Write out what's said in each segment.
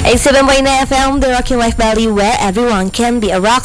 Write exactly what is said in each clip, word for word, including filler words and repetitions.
eighty-seven point nine F M, The Rocking Life Bali, where everyone can be a rock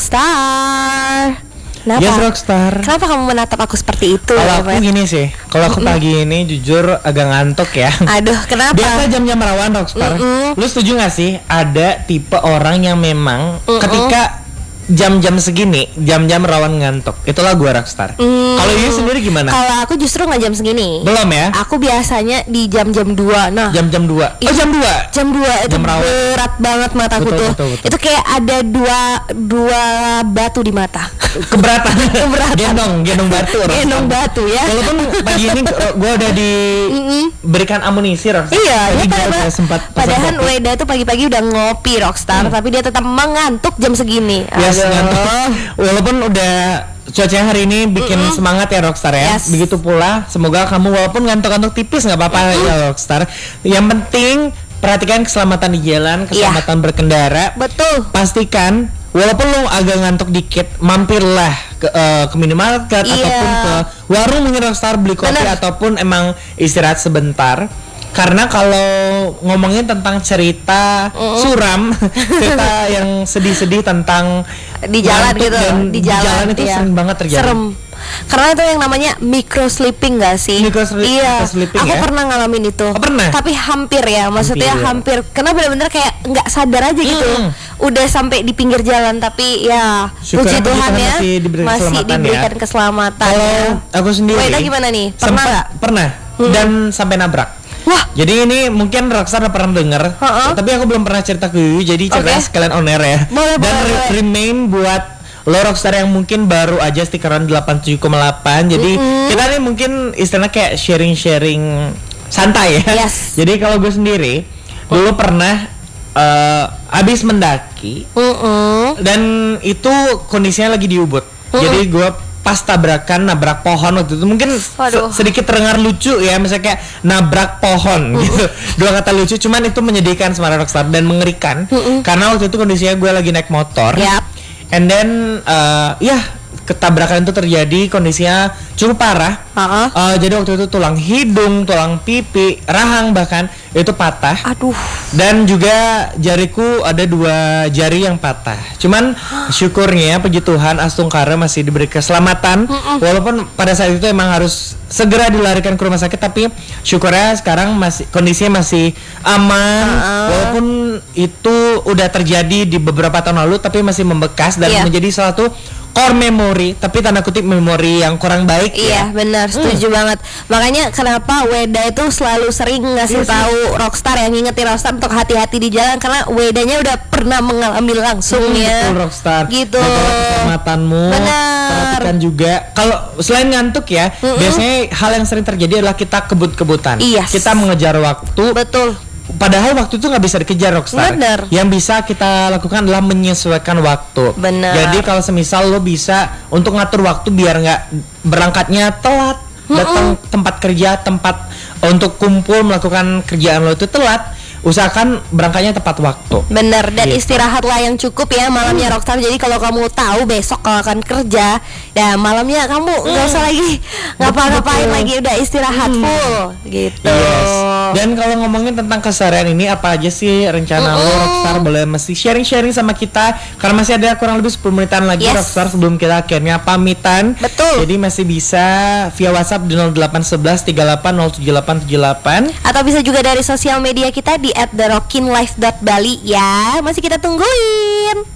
star. Kenapa? Yes, rockstar. Kenapa kamu menatap aku seperti itu? Kalau aku gini sih, kalau aku pagi ini jujur agak ngantuk ya. Aduh, kenapa? Biasa jam-jam rawan rockstar. Mm-mm. Lu setuju gak sih ada tipe orang yang memang Mm-mm. ketika jam-jam segini, jam-jam rawan ngantuk, itulah gua rockstar. Mm. Kalau ini sendiri gimana? Kalau aku justru nggak jam segini. Belum ya? Aku biasanya di jam-jam dua. Nah, Jam-jam dua. Oh, Itu- jam dua. jam dua itu Jam rawan. berat banget mataku Betul, tuh. betul, betul. Itu kayak ada dua dua batu di mata. Keberatan. Keberatan. Gendong, gendong batu. rockstar. Gendong batu ya. Walaupun pagi ini gue udah diberikan amunisi rockstar. Iya, Tadi dia gua pada, udah sempat pesan padahal kopi. Weda tuh pagi-pagi udah ngopi rockstar, tapi dia tetap mengantuk jam segini. Yes, Aduh. ngantuk. Walaupun udah cuaca hari ini bikin semangat ya rockstar ya. Yes. Begitu pula semoga kamu walaupun ngantuk-ngantuk tipis nggak apa-apa ya rockstar. Yang penting perhatikan keselamatan di jalan, keselamatan berkendara. Betul. Pastikan walaupun lo agak ngantuk dikit, mampirlah ke, eh, ke minimarket Iya. ataupun ke warung mungkin rockstar beli kopi Bener. ataupun emang istirahat sebentar. Karena kalau ngomongin tentang cerita suram, cerita yang sedih-sedih tentang Di jalan ngantuk gitu, dan di jalan, itu iya. sering banget terjadi. Serem. Karena itu yang namanya micro sleeping gak sih? Micro sli- iya. micro sleeping Aku ya? pernah ngalamin itu. Oh, pernah? Tapi hampir ya, maksudnya Hampir. hampir. Karena benar-benar kayak nggak sadar aja gitu. Mm. Udah sampai di pinggir jalan, tapi ya Syukur puji puji Tuhan Tuhan ya masih diberikan keselamatan ya. diberikan keselamatan. Kalau ya. aku sendiri, Weda gimana nih? Pernah sempat- nggak? Pernah dan sampai nabrak. Wah, Jadi ini mungkin Rockstar udah pernah denger, Ha-ha. tapi aku belum pernah cerita ke Yuyu, jadi cerita Oke. sekalian on air ya. Boleh, Dan boleh, re- boleh. remain buat lo Rockstar yang mungkin baru aja stikeran delapan puluh tujuh koma delapan. Jadi kita nih mungkin istilahnya kayak sharing-sharing santai ya. Yes. Jadi kalau gue sendiri dulu pernah eh, habis mendaki mm-mm. dan itu kondisinya lagi di Ubud. Jadi gue pas tabrakan nabrak pohon waktu itu mungkin se- Waduh. sedikit terdengar lucu ya, misalnya kayak nabrak pohon gitu. Dua kata lucu, cuman itu menyedihkan sama Rockstar dan mengerikan karena waktu itu kondisinya gue lagi naik motor. Yap. And then uh, ya ketabrakan itu terjadi, kondisinya cukup parah. Ha-ha. Uh, jadi waktu itu tulang hidung, tulang pipi, rahang bahkan itu patah. Aduh. Dan juga jariku ada dua jari yang patah. Cuman syukurnya puji Tuhan Astungkara masih diberi keselamatan. Walaupun pada saat itu emang harus segera dilarikan ke rumah sakit, tapi syukurnya sekarang masih kondisinya masih aman. Uh-uh. Walaupun itu udah terjadi di beberapa tahun lalu, tapi masih membekas dan Iya. menjadi salah satu core memory, tapi tanda kutip memori yang kurang baik Iya ya. benar, setuju banget. Makanya kenapa Weda itu selalu sering ngasih Iya sih. tahu Rockstar, yang ngingetin Rockstar untuk hati-hati di jalan, karena Wedanya udah pernah mengalami langsung Hmm, ya. betul Rockstar. Gitu. Jaga keselamatanmu. Benar. Perhatikan juga. Kalau selain ngantuk ya, biasanya hal yang sering terjadi adalah kita kebut-kebutan. Yes. Kita mengejar waktu. Betul. Padahal waktu itu nggak bisa dikejar Rockstar. Bener. Yang bisa kita lakukan adalah menyesuaikan waktu. Bener. Jadi kalau semisal lo bisa untuk ngatur waktu biar nggak berangkatnya telat, datang tempat kerja, tempat untuk kumpul melakukan kerjaan lo itu telat, usahakan berangkatnya tepat waktu. Bener, dan Gitu. istirahatlah yang cukup ya malamnya Rockstar. Jadi kalau kamu tahu besok kau akan kerja, dan malamnya kamu nggak usah lagi ngapa-ngapain Betul. lagi, udah istirahat full gitu. Yes. Dan kalau ngomongin tentang keseharian ini, apa aja sih rencana lo Rockstar? Boleh mesti sharing-sharing sama kita karena masih ada kurang lebih sepuluh menitan lagi Yes. Rockstar sebelum kita akhirnya pamitan. Betul. Jadi masih bisa via WhatsApp di nol delapan satu satu tiga delapan nol tujuh delapan tujuh delapan. Atau bisa juga dari sosial media kita di at the rockin life dot bali ya. Masih kita tungguin.